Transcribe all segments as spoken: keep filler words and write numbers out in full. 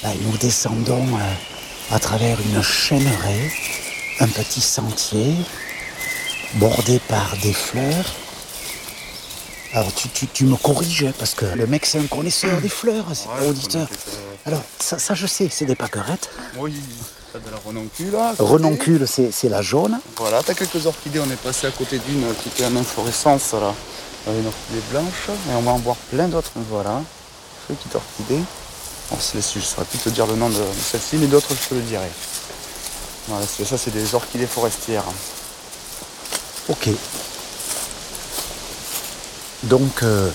Là, nous descendons euh, à travers une chêneraie, un petit sentier bordé par des fleurs. Alors tu, tu, tu me corriges hein, parce que le mec c'est un connaisseur des fleurs, c'est Ouais, pas auditeur. que... Alors ça, ça je sais, c'est des pâquerettes. Oui, t'as de la renoncule là. Renoncule c'est, c'est la jaune. Voilà, t'as quelques orchidées, on est passé à côté d'une qui était en inflorescence là. Une orchidée blanche, et on va en voir plein d'autres, voilà. Petite orchidée. Bon, je ne saurais plus te dire le nom de celle-ci, mais d'autres je te le dirai. Voilà, ça c'est des orchidées forestières. Ok. Donc, euh,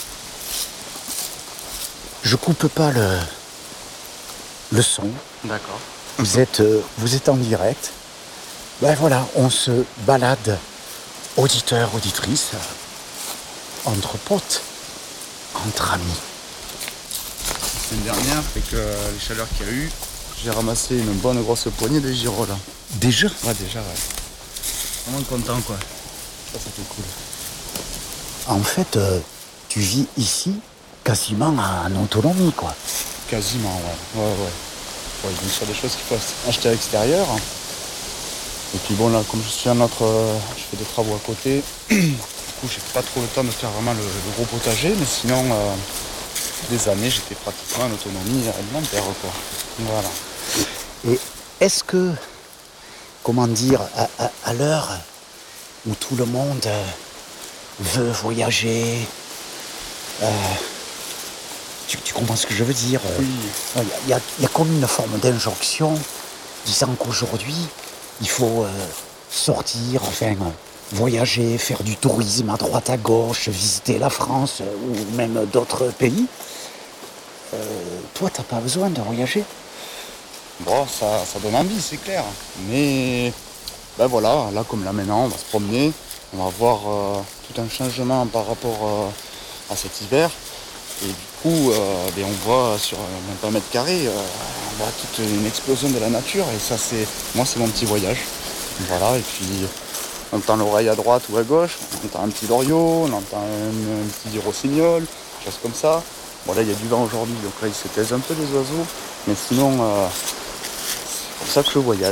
je coupe pas le, le son. D'accord. Vous êtes, euh, vous êtes en direct. Ben voilà, on se balade, auditeurs, auditrices, entre potes, entre amis. La semaine dernière, avec euh, les chaleurs qu'il y a eu, j'ai ramassé une bonne grosse poignée de girolles. Déjà? Ouais, déjà, ouais. Vraiment content, quoi. Ça, ça fait cool. En fait, euh, tu vis ici quasiment en autonomie, quoi. Quasiment, ouais. Ouais, ouais. Ouais, bien sûr, des choses qu'il faut acheter à l'extérieur. Et puis bon, là, comme je suis un autre, euh, je fais des travaux à côté. Du coup, j'ai pas trop le temps de faire vraiment le, le gros potager, mais sinon, euh, des années, j'étais pratiquement en autonomie alimentaire, quoi. Voilà. Et est-ce que, comment dire, à, à, à l'heure où tout le monde euh, veut voyager, euh, tu, tu comprends ce que je veux dire? Oui. Il y, y, y a comme une forme d'injonction disant qu'aujourd'hui, il faut euh, sortir, enfin, euh, voyager, faire du tourisme à droite à gauche, visiter la France euh, ou même d'autres pays. Euh, toi, t'as pas besoin de voyager? Bon, ça, ça donne envie, c'est clair. Mais, ben voilà, là comme là maintenant, on va se promener. On va voir euh, tout un changement par rapport euh, à cet hiver. Et du coup, euh, ben on voit sur même pas un mètre carré, euh, on voit toute une explosion de la nature. Et ça, c'est moi, c'est mon petit voyage. Voilà, et puis on entend l'oreille à droite ou à gauche, on entend un petit loriot, on entend un, un petit rossignol, des choses comme ça. Bon, là, il y a du vent aujourd'hui, donc là, il se taise un peu les oiseaux. Mais sinon, euh, c'est pour ça que je voyage.